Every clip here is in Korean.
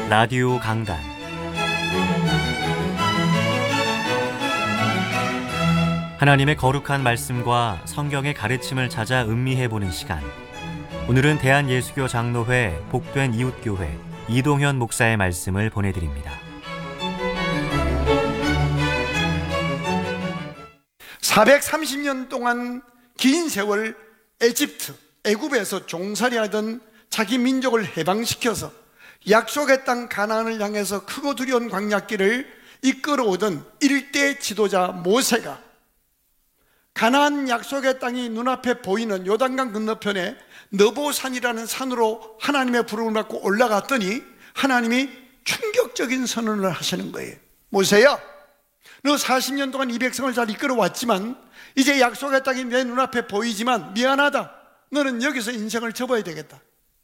라디오 강단 하나님의 거룩한 말씀과 성경의 가르침을 찾아 음미해보는 시간. 오늘은 대한예수교 장로회 복된 이웃교회 이동현 목사의 말씀을 보내드립니다. 430년 동안 긴 세월 애굽에서 종살이하던 자기 민족을 해방시켜서 약속의 땅 가나안을 향해서 크고 두려운 광야길을 이끌어오던 일대 지도자 모세가 가나안 약속의 땅이 눈앞에 보이는 요단강 건너편에 느보산이라는 산으로 하나님의 부름을 받고 올라갔더니 하나님이 충격적인 선언을 하시는 거예요. 모세야, 너 40년 동안 이 백성을 잘 이끌어왔지만 이제 약속의 땅이 내 눈앞에 보이지만 미안하다, 너는 여기서 인생을 접어야 되겠다.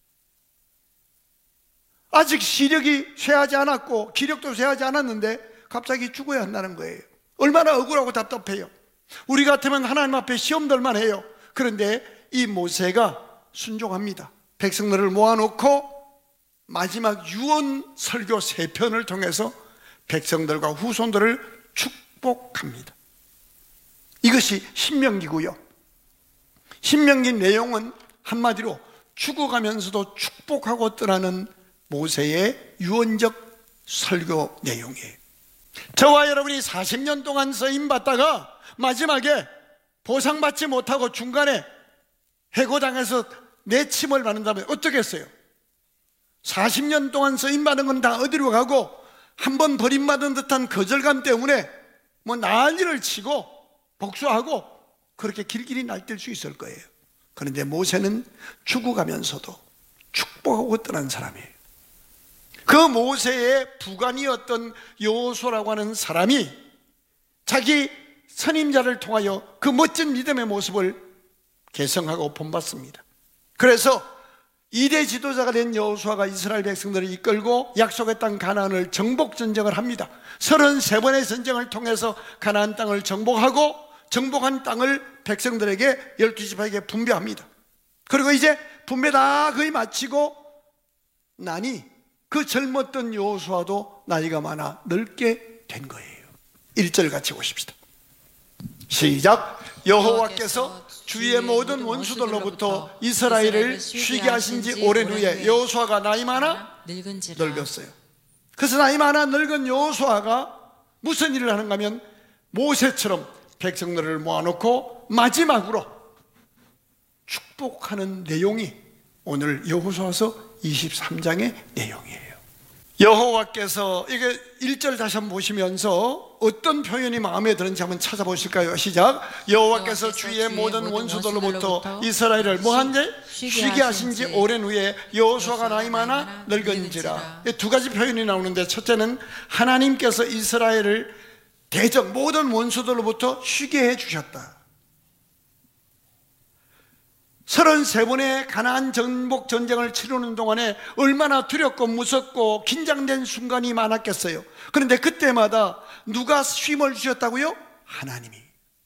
아직 시력이 쇠하지 않았고 기력도 쇠하지 않았는데 갑자기 죽어야 한다는 거예요. 얼마나 억울하고 답답해요. 우리 같으면 하나님 앞에 시험들만 해요. 그런데 이 모세가 순종합니다. 백성들을 모아놓고 마지막 유언 설교 3편을 통해서 백성들과 후손들을 축복합니다. 이것이 신명기고요. 신명기 내용은 한마디로 죽어가면서도 축복하고 떠나는 모세의 유언적 설교 내용이에요. 저와 여러분이 40년 동안 쓰임받다가 마지막에 보상받지 못하고 중간에 해고당해서 내침을 받는다면 어떻겠어요? 40년 동안 쓰임받은 건 다 어디로 가고 한번 버림받은 듯한 거절감 때문에 뭐 난리를 치고 복수하고 그렇게 길길이 날뛸 수 있을 거예요. 그런데 모세는 죽어가면서도 축복하고 떠난 사람이에요. 그 모세의 부관이었던 여호수아라고 하는 사람이 자기 선임자를 통하여 그 멋진 믿음의 모습을 개성하고 본받습니다. 그래서 2대 지도자가 된 여호수아가 이스라엘 백성들을 이끌고 약속의 땅 가나안을 정복 전쟁을 합니다. 33번의 전쟁을 통해서 가나안 땅을 정복하고 정복한 땅을 백성들에게 12지파에게 분배합니다. 그리고 이제 분배 다 거의 마치고 나니 그 젊었던 여호수아도 나이가 많아 늙게 된 거예요. 1절 같이 보십시다. 시작. 여호와께서 주위의 모든 원수들로부터 이스라엘을 쉬게 하신 지 오랜 후에 여호수아가 나이 많아 늙었어요. 그래서 나이 많아 늙은 여호수아가 무슨 일을 하는가 하면 모세처럼 백성들을 모아놓고 마지막으로 축복하는 내용이 오늘 여호수아서 23장의 내용이에요. 여호와께서, 이게 1절 다시 한번 보시면서 어떤 표현이 마음에 드는지 한번 찾아보실까요? 시작. 여호와께서 주위의 모든 원수들로부터 이스라엘을 뭐한지? 쉬게 하신 지 오랜 후에 여호수아가 나이 많아 늙은지라. 두 가지 표현이 나오는데, 첫째는 하나님께서 이스라엘을 대적 모든 원수들로부터 쉬게 해주셨다. 33번의 가나안 정복 전쟁을 치르는 동안에 얼마나 두렵고 무섭고 긴장된 순간이 많았겠어요. 그런데 그때마다 누가 쉼을 주셨다고요? 하나님이.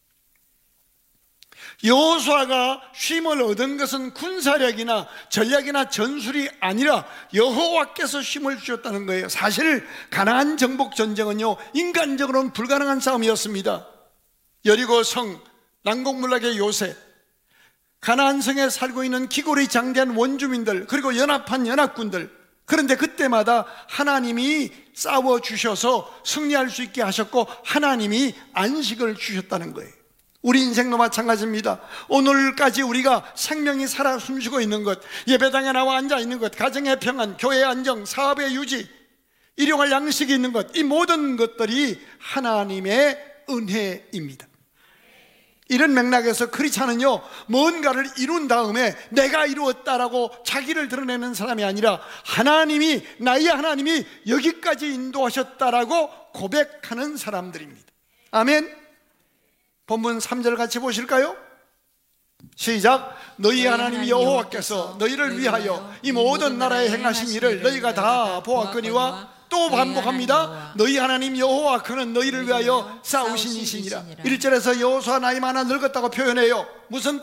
여호수아가 쉼을 얻은 것은 군사력이나 전략이나 전술이 아니라 여호와께서 쉼을 주셨다는 거예요. 사실 가나안 정복 전쟁은요, 인간적으로는 불가능한 싸움이었습니다. 여리고 성, 난공불락의 요새, 가나안 성에 살고 있는 기골이 장대한 원주민들, 그리고 연합한 연합군들. 그런데 그때마다 하나님이 싸워주셔서 승리할 수 있게 하셨고 하나님이 안식을 주셨다는 거예요. 우리 인생도 마찬가지입니다. 오늘까지 우리가 생명이 살아 숨쉬고 있는 것, 예배당에 나와 앉아 있는 것, 가정의 평안, 교회의 안정, 사업의 유지, 일용할 양식이 있는 것, 이 모든 것들이 하나님의 은혜입니다. 이런 맥락에서 크리스찬은요, 뭔가를 이룬 다음에 내가 이루었다라고 자기를 드러내는 사람이 아니라 하나님이, 나의 하나님이 여기까지 인도하셨다라고 고백하는 사람들입니다. 아멘. 본문 3절 같이 보실까요? 시작. 너희 하나님 여호와께서 너희를 위하여 이 모든 나라에 행하신 일을 너희가 다 보았거니와, 또 반복합니다. 너희 하나님 여호와 그는 너희를 위하여 싸우신 이시니라. 1절에서 여호수아 나이 많아 늙었다고 표현해요. 무슨